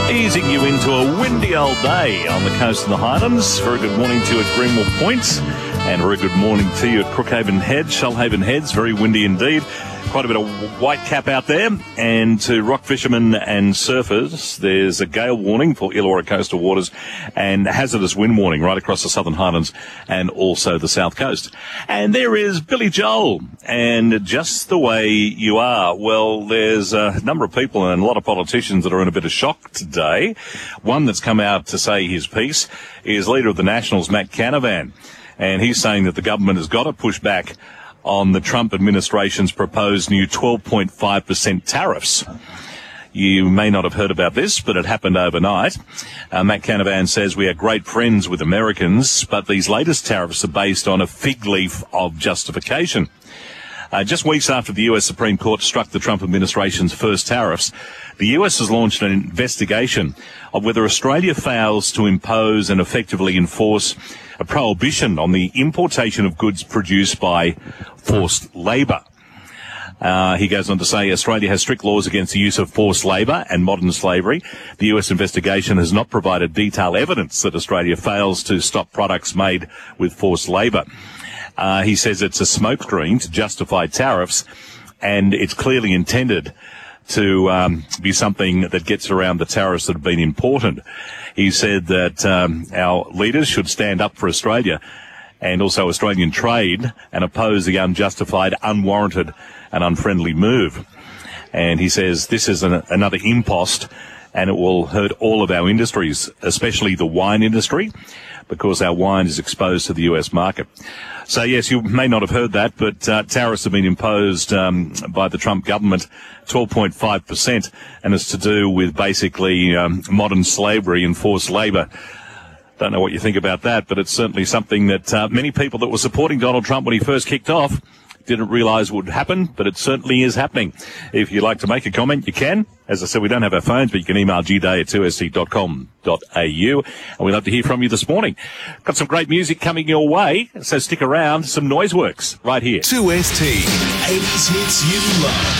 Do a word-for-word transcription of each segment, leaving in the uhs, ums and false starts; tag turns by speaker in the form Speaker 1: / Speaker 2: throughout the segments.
Speaker 1: Easing you into a windy old day on the coast of the Highlands. Very good morning to you at Greenwell Point, and a very good morning to you at Crookhaven Head, Shoalhaven Heads. Very windy indeed. Quite a bit of white cap out there. And to rock fishermen and surfers, there's a gale warning for Illawarra coastal waters and hazardous wind warning right across the Southern Highlands and also the South Coast. And there is Billy Joel, and Just the Way You Are. Well, there's a number of people and a lot of politicians that are in a bit of shock today. One that's come out to say his piece is Leader of the Nationals, Matt Canavan. And he's saying that the government has got to push back on the Trump administration's proposed new twelve point five percent tariffs. You may not have heard about this, but it happened overnight. Uh, Matt Canavan says we are great friends with Americans, but these latest tariffs are based on a fig leaf of justification. Uh, just weeks after the U S Supreme Court struck the Trump administration's first tariffs, the U S has launched an investigation of whether Australia fails to impose and effectively enforce a prohibition on the importation of goods produced by forced labour. Uh, he goes on to say Australia has strict laws against the use of forced labour and modern slavery. The U S investigation has not provided detailed evidence that Australia fails to stop products made with forced labour. Uh, he says it's a smokescreen to justify tariffs, and it's clearly intended to um, be something that gets around the tariffs that have been imported. He said that um, our leaders should stand up for Australia and also Australian trade and oppose the unjustified, unwarranted and unfriendly move. And he says this is an, another impost, and it will hurt all of our industries, especially the wine industry, because our wine is exposed to the U S market. So, yes, you may not have heard that, but uh, tariffs have been imposed um, by the Trump government, twelve point five percent, and it's to do with basically um, modern slavery and forced labour. Don't know what you think about that, but it's certainly something that uh, many people that were supporting Donald Trump when he first kicked off didn't realise would happen, but it certainly is happening. If you'd like to make a comment, you can. As I said, we don't have our phones, but you can email g day at two s t dot com dot a u, and we'd love to hear from you this morning. Got some great music coming your way, so stick around. Some Noiseworks right here.
Speaker 2: two S T, eighties hits you love.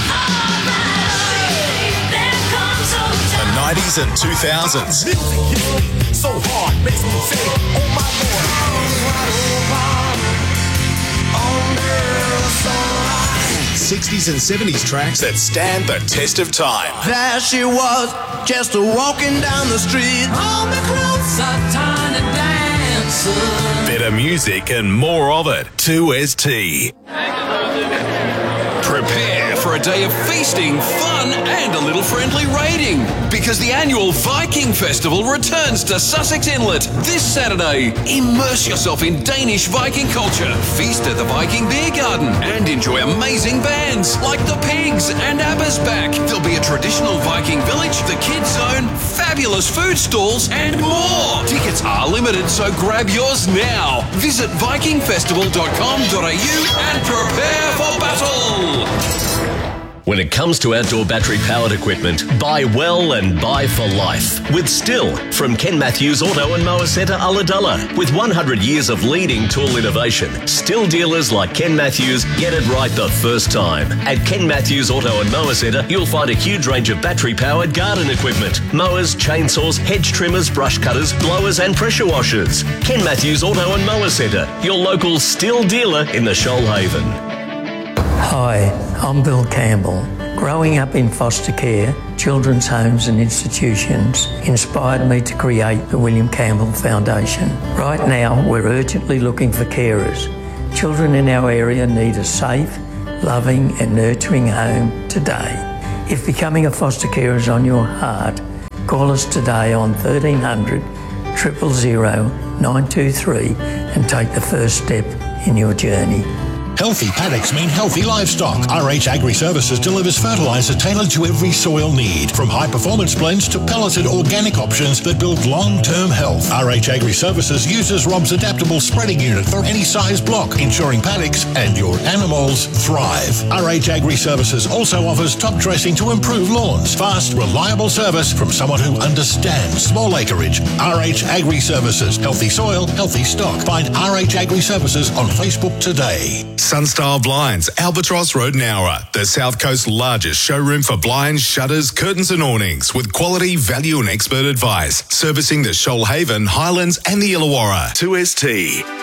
Speaker 2: The nineties and two thousands.
Speaker 3: So hard, makes me say, oh my Lord.
Speaker 2: sixties and seventies tracks that stand the test of time.
Speaker 3: There she was, just a walking down the street. On the clothes, a tiny dancer.
Speaker 2: Better music and more of it. two S T. Prepare for a day of feasting, fun, and a little friendly raiding, because the annual Viking Festival returns to Sussex Inlet this Saturday. Immerse yourself in Danish Viking culture, feast at the Viking Beer Garden, and enjoy amazing bands like the Pigs and ABBA's back. There'll be a traditional Viking village, the Kids Zone, fabulous food stalls, and more. Tickets are limited, so grab yours now. Visit viking festival dot com dot a u and prepare for battle.
Speaker 4: When it comes to outdoor battery-powered equipment, buy well and buy for life. With Still, from Ken Matthews Auto and Mower Centre, Ulladulla. With one hundred years of leading tool innovation, Still dealers like Ken Matthews get it right the first time. At Ken Matthews Auto and Mower Centre, you'll find a huge range of battery-powered garden equipment. Mowers, chainsaws, hedge trimmers, brush cutters, blowers and pressure washers. Ken Matthews Auto and Mower Centre, your local Still dealer in the Shoalhaven.
Speaker 5: Hi, I'm Bill Campbell. Growing up in foster care, children's homes and institutions inspired me to create the William Campbell Foundation. Right now, we're urgently looking for carers. Children in our area need a safe, loving and nurturing home today. If becoming a foster carer is on your heart, call us today on thirteen hundred, zero zero zero, nine two three and take the first step in your journey.
Speaker 6: Healthy paddocks mean healthy livestock. R H Agri Services delivers fertiliser tailored to every soil need, from high-performance blends to pelleted organic options that build long-term health. R H Agri Services uses Rob's adaptable spreading unit for any size block, ensuring paddocks and your animals thrive. R H Agri Services also offers top dressing to improve lawns. Fast, reliable service from someone who understands small acreage. R H Agri Services. Healthy soil, healthy stock. Find R H Agri Services on Facebook today.
Speaker 7: Sunstyle Blinds, Albatross Road, Nowra, the South Coast's largest showroom for blinds, shutters, curtains and awnings with quality, value and expert advice. Servicing the Shoalhaven, Highlands and the Illawarra. two S T.